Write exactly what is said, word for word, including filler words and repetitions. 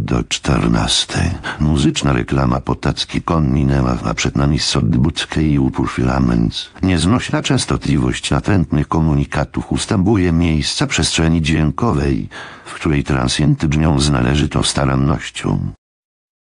do czternastej. Muzyczna reklama potacki kon minęła, a przed nami sodbudkę i upór filament. Nieznośna częstotliwość natrętnych komunikatów ustępuje miejsca przestrzeni dźwiękowej, w której transienty brzmią z należytą starannością.